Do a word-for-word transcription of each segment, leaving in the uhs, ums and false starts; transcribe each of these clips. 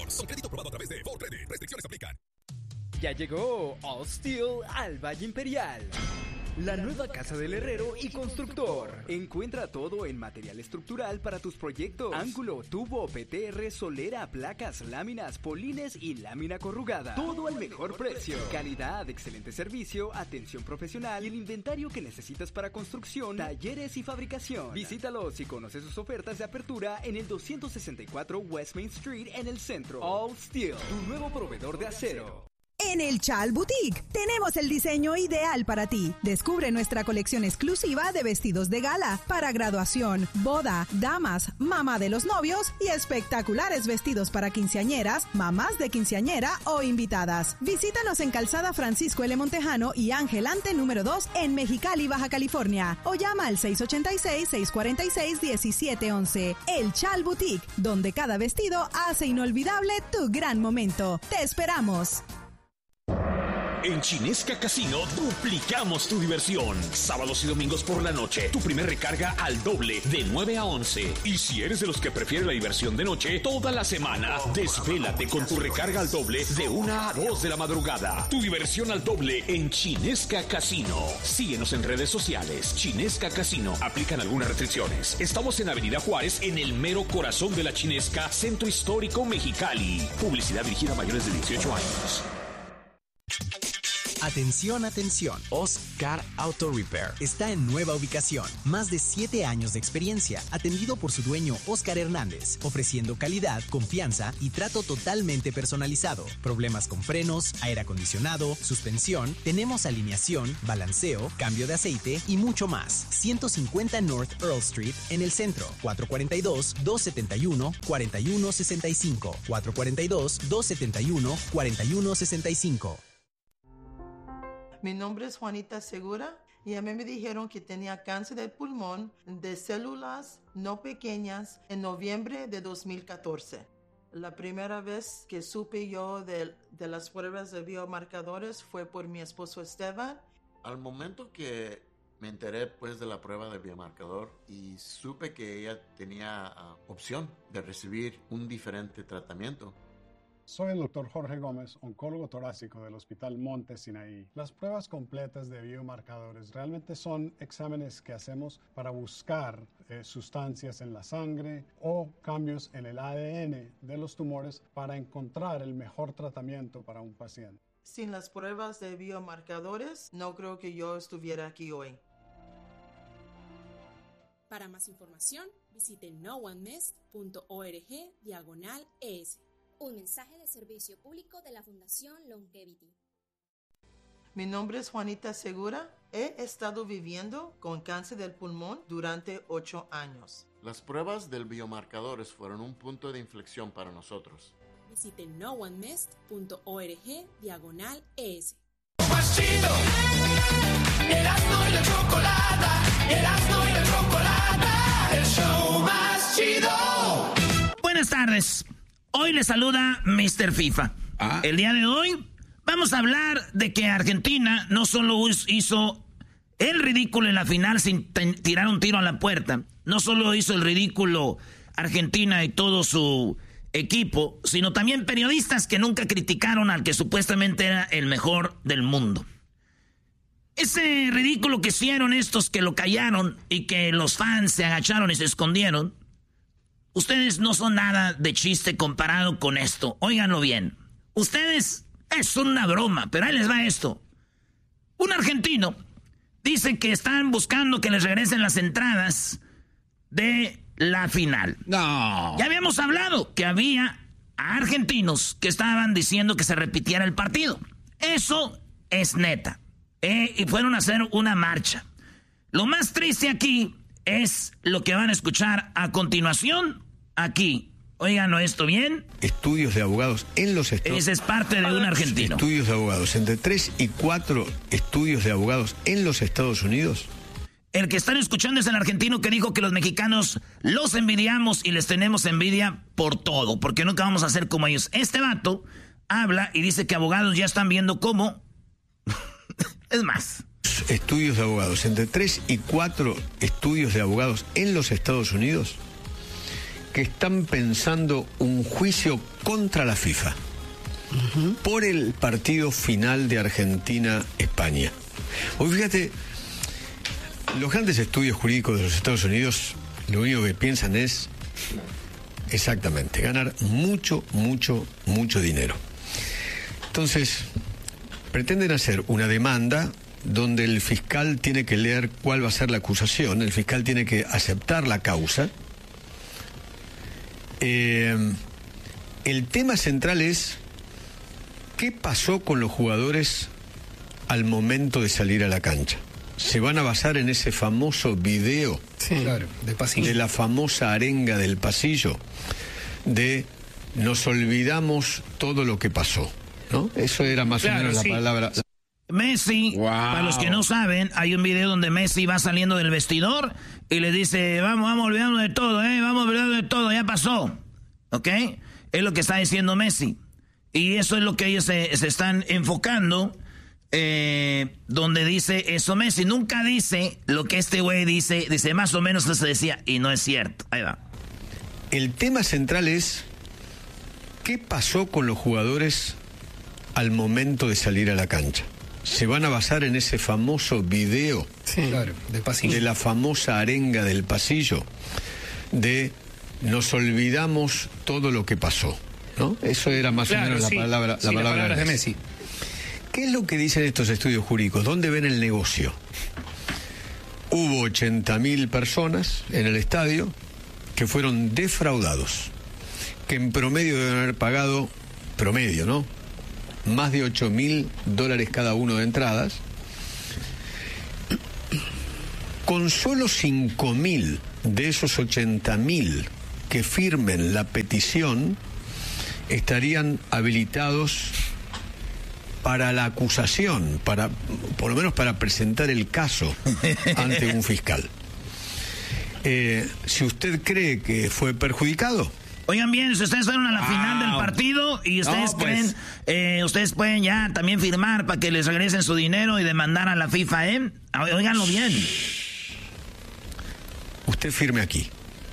Rewards. Con crédito aprobado a través de For Credit. Restricciones aplican. Ya llegó All Steel al Valle Imperial. La nueva casa del herrero y constructor. Encuentra todo en material estructural para tus proyectos. Ángulo, tubo, P T R, solera, placas, láminas, polines y lámina corrugada. Todo al mejor precio. Calidad, excelente servicio, atención profesional y el inventario que necesitas para construcción, talleres y fabricación. Visítalos y conoce sus ofertas de apertura en el doscientos sesenta y cuatro West Main Street en el centro. All Steel, tu nuevo proveedor de acero. En el Chal Boutique tenemos el diseño ideal para ti. Descubre nuestra colección exclusiva de vestidos de gala para graduación, boda, damas, mamá de los novios y espectaculares vestidos para quinceañeras, mamás de quinceañera o invitadas. Visítanos en Calzada Francisco L. Montejano y Ángel Ante número dos en Mexicali, Baja California, o llama al seis ocho seis, seis cuatro seis, uno siete uno uno. El Chal Boutique, donde cada vestido hace inolvidable tu gran momento. ¡Te esperamos! En Chinesca Casino duplicamos tu diversión. Sábados y domingos por la noche, tu primer recarga al doble de nueve a once. Y si eres de los que prefiere la diversión de noche, toda la semana, desvélate con tu recarga al doble de una a dos de la madrugada. Tu diversión al doble en Chinesca Casino. Síguenos en redes sociales. Chinesca Casino. Aplican algunas restricciones. Estamos en Avenida Juárez, en el mero corazón de la Chinesca, Centro Histórico Mexicali. Publicidad dirigida a mayores de dieciocho años. Atención, atención. Oscar Auto Repair está en nueva ubicación. Más de siete años de experiencia, atendido por su dueño Oscar Hernández, ofreciendo calidad, confianza y trato totalmente personalizado. Problemas con frenos, aire acondicionado, suspensión, tenemos alineación, balanceo, cambio de aceite y mucho más. ciento cincuenta North Earl Street en el centro. cuatro cuatro dos, dos siete uno, cuatro uno seis cinco. cuatro cuatro dos, dos siete uno, cuatro uno seis cinco. Mi nombre es Juanita Segura y a mí me dijeron que tenía cáncer de pulmón de células no pequeñas en noviembre de dos mil catorce. La primera vez que supe yo de, de las pruebas de biomarcadores fue por mi esposo Esteban. Al momento que me enteré pues de la prueba de biomarcador y supe que ella tenía uh, opción de recibir un diferente tratamiento. Soy el doctor Jorge Gómez, oncólogo torácico del Hospital Monte Sinaí. Las pruebas completas de biomarcadores realmente son exámenes que hacemos para buscar eh, sustancias en la sangre o cambios en el A D N de los tumores para encontrar el mejor tratamiento para un paciente. Sin las pruebas de biomarcadores, no creo que yo estuviera aquí hoy. Para más información, visite no one missed punto org diagonal es. Un mensaje de servicio público de la Fundación Longevity. Mi nombre es Juanita Segura. He estado viviendo con cáncer del pulmón durante ocho años. Las pruebas del biomarcadores fueron un punto de inflexión para nosotros. Visite no one missed punto org diagonal es. Más chido, Erasmo y la chocolata, Erasmo y la chocolata, el show más chido. Buenas tardes. Hoy le saluda mister FIFA. Ah. El día de hoy vamos a hablar de que Argentina no solo hizo el ridículo en la final sin tirar un tiro a la puerta, no solo hizo el ridículo Argentina y todo su equipo, sino también periodistas que nunca criticaron al que supuestamente era el mejor del mundo. Ese ridículo que hicieron estos que lo callaron y que los fans se agacharon y se escondieron, ustedes no son nada de chiste comparado con esto. Óiganlo bien. Ustedes es una broma, pero ahí les va esto. Un argentino dice que están buscando que les regresen las entradas de la final. No. Ya habíamos hablado que había argentinos que estaban diciendo que se repitiera el partido. Eso es neta. Eh, y fueron a hacer una marcha. Lo más triste aquí es lo que van a escuchar a continuación. Aquí, óiganlo esto bien. Estudios de abogados en los Estados Unidos. Ese es parte de un argentino. Estudios de abogados, entre tres y cuatro estudios de abogados en los Estados Unidos. El que están escuchando es el argentino que dijo que los mexicanos los envidiamos y les tenemos envidia por todo, porque nunca vamos a ser como ellos. Este vato habla y dice que abogados ya están viendo cómo. Es más. Estudios de abogados, entre tres y cuatro estudios de abogados en los Estados Unidos. que están pensando un juicio contra la FIFA uh-huh. por el partido final de Argentina-España. Hoy fíjate, los grandes estudios jurídicos de los Estados Unidos lo único que piensan es exactamente ganar mucho, mucho, mucho dinero. Entonces, pretenden hacer una demanda donde el fiscal tiene que leer cuál va a ser la acusación, el fiscal tiene que aceptar la causa. Eh, el tema central es ¿qué pasó con los jugadores al momento de salir a la cancha? Se van a basar en ese famoso video sí, claro, de, pasillo. de la famosa arenga del pasillo, de nos olvidamos todo lo que pasó, ¿no? Eso era más claro, o menos sí. la palabra. Messi, wow. para los que no saben, hay un video donde Messi va saliendo del vestidor y le dice, vamos, vamos olvidando de todo, eh, vamos olvidando de todo, ya pasó, ¿ok? Es lo que está diciendo Messi. Y eso es lo que ellos se, se están enfocando, eh, donde dice eso Messi. Nunca dice lo que este güey dice, dice más o menos eso decía, y no es cierto. Ahí va. El tema central es ¿qué pasó con los jugadores al momento de salir a la cancha? Se van a basar en ese famoso video sí, claro, de, pasillo. de la famosa arenga del pasillo, de nos olvidamos todo lo que pasó, ¿no? Eso era más claro, o menos sí, la palabra, sí, la palabra la de, de Messi. Messi. ¿Qué es lo que dicen estos estudios jurídicos? ¿Dónde ven el negocio? Hubo ochenta mil personas en el estadio que fueron defraudados, que en promedio deben haber pagado, promedio, ¿no?, más de ocho mil dólares cada uno de entradas. Con solo cinco mil de esos ochenta mil que firmen la petición, estarían habilitados para la acusación, para, por lo menos para presentar el caso ante un fiscal. Eh, si usted cree que fue perjudicado... Oigan bien, si ustedes fueron a la wow. final del partido y ustedes no, creen, pues. eh, ustedes pueden ya también firmar para que les regresen su dinero y demandar a la FIFA, ¿eh? Óiganlo bien. Usted firme aquí.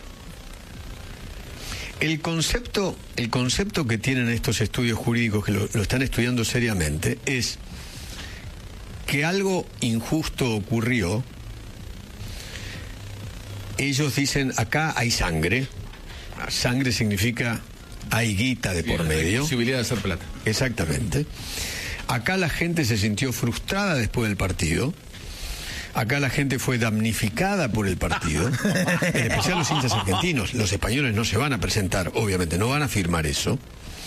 El concepto, el concepto que tienen estos estudios jurídicos, que lo, lo están estudiando seriamente, es que algo injusto ocurrió. Ellos dicen, acá hay sangre. Sangre significa hay guita de por medio. Posibilidad de hacer plata. Exactamente. Acá la gente se sintió frustrada después del partido. Acá la gente fue damnificada por el partido. En especial los hinchas argentinos. Los españoles no se van a presentar, obviamente, no van a firmar eso.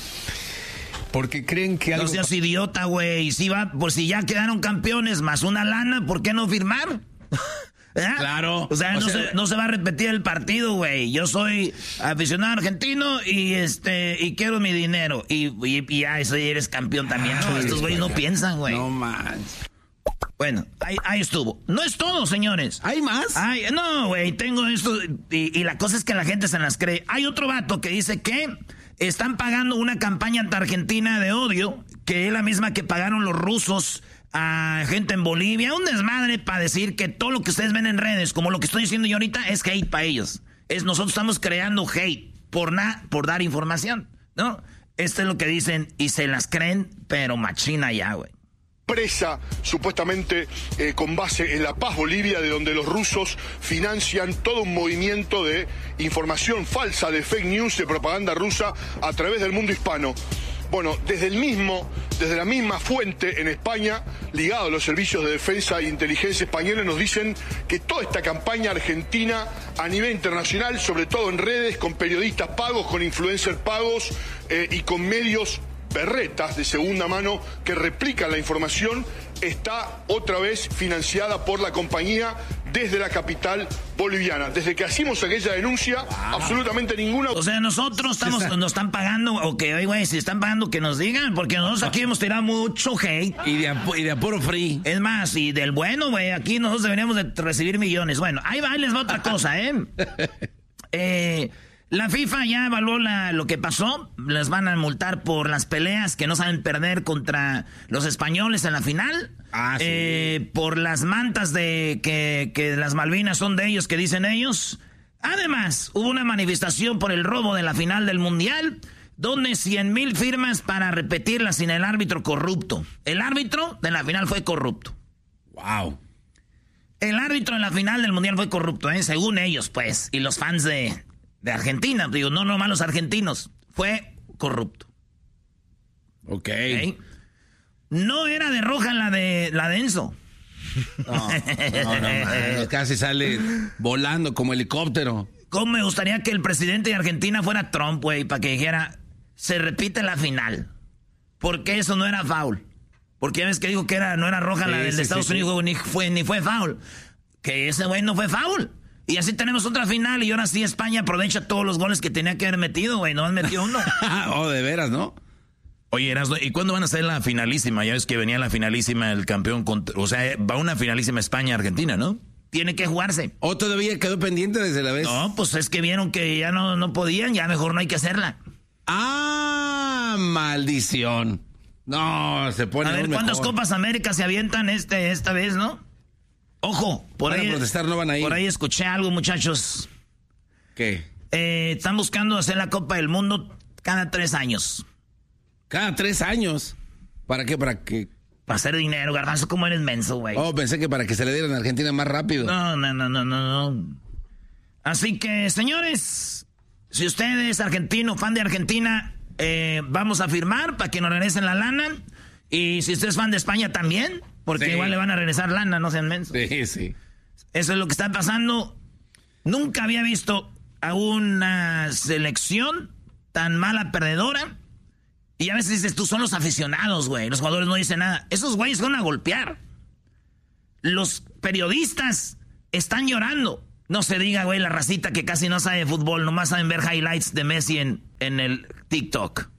Porque creen que algo... No seas idiota, güey. Si va, por si ya quedaron campeones más una lana, ¿por qué no firmar? ¿Eh? Claro. O sea, o no, sea... Se, no se va a repetir el partido, güey. Yo soy aficionado argentino y este y quiero mi dinero. Y, y, y ya, eso eres campeón también. No, estos güeyes no piensan, güey. No manches. Bueno, ahí, ahí estuvo. No es todo, señores. ¿Hay más? Ay, no, güey, tengo esto. Y, y la cosa es que la gente se las cree. Hay otro vato que dice que están pagando una campaña ante Argentina de odio, que es la misma que pagaron los rusos a gente en Bolivia. Un desmadre para decir que todo lo que ustedes ven en redes, como lo que estoy diciendo yo ahorita, es hate para ellos. Es nosotros estamos creando hate por na, por dar información, ¿no? Esto es lo que dicen y se las creen, pero machina ya, güey. Presa supuestamente eh, con base en La Paz, Bolivia, de donde los rusos financian todo un movimiento de información falsa, de fake news, de propaganda rusa a través del mundo hispano. Bueno, desde el mismo, desde la misma fuente en España, ligado a los servicios de defensa e inteligencia españoles, nos dicen que toda esta campaña argentina a nivel internacional, sobre todo en redes, con periodistas pagos, con influencers pagos eh, y con medios berretas de segunda mano que replican la información, está otra vez financiada por la compañía desde la capital boliviana. Desde que hicimos aquella denuncia, wow. absolutamente ninguna... O sea, nosotros estamos, nos están pagando, o que, oye, güey, si están pagando, que nos digan, porque nosotros aquí hemos tirado mucho hate. Y de, y de apuro free. Es más, y del bueno, güey, aquí nosotros deberíamos de recibir millones. Bueno, ahí va, ahí les va otra cosa, ¿eh? eh... La FIFA ya evaluó la, lo que pasó. Les van a multar por las peleas que no saben perder contra los españoles en la final. Ah, sí. eh, por las mantas de que, que las Malvinas son de ellos, que dicen ellos. Además, hubo una manifestación por el robo de la final del Mundial, donde cien mil firmas para repetirla sin el árbitro corrupto. El árbitro de la final fue corrupto. Wow. El árbitro de la final del Mundial fue corrupto, ¿eh? Según ellos, pues. Y los fans de, de Argentina. Digo, no nomás los argentinos. Fue corrupto. Ok. ¿Okay? No era de roja la de la de Enzo. No, no, no, no, casi sale volando como helicóptero. ¿Cómo me gustaría que el presidente de Argentina fuera Trump, güey? Para que dijera, se repite la final. Porque eso no era foul. Porque ya ves que dijo que era, no era roja sí, la del sí, de Estados sí, Unidos, sí. Ni, fue, ni fue foul. Que ese güey no fue foul. Y así tenemos otra final y ahora sí España aprovecha todos los goles que tenía que haber metido, güey. No han metido uno. Oh, de veras, ¿no? Oye, Erasmo, ¿y cuándo van a ser la finalísima? Ya ves que venía la finalísima el campeón contra... O sea, va una finalísima España-Argentina, ¿no? Tiene que jugarse. ¿O todavía quedó pendiente desde la vez? No, pues es que vieron que ya no, no podían, ya mejor no hay que hacerla. ¡Ah, maldición! No, se pone a ver, ¿cuántas mejor. Copas América se avientan este, esta vez, no? Ojo, por van ahí... a protestar, no van a ir. Por ahí escuché algo, muchachos. ¿Qué? Eh, están buscando hacer la Copa del Mundo cada tres años. ¿Cada tres años? ¿Para qué? ¿Para qué? Para hacer dinero, Garbanzo, como eres menso, güey. Oh, pensé que para que se le dieran a Argentina más rápido. No, no, no, no, no, no. Así que, señores, si usted es argentino, fan de Argentina, eh, vamos a firmar para que nos regresen la lana. Y si usted es fan de España también, porque sí. Igual le van a regresar lana, no sean mensos. Sí, sí. Eso es lo que está pasando. Nunca había visto a una selección tan mala perdedora. Y a veces dices, tú son los aficionados, güey. Los jugadores no dicen nada. Esos güeyes van a golpear. Los periodistas están llorando. No se diga, güey, la racita que casi no sabe de fútbol. Nomás saben ver highlights de Messi en, en el TikTok.